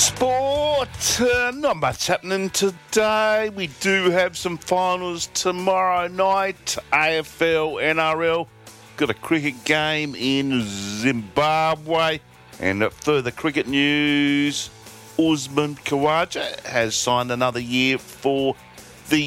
Sport, not much happening today. We do have some finals tomorrow night. AFL, NRL, got a cricket game in Zimbabwe. And further cricket news, Usman Khawaja has signed another year for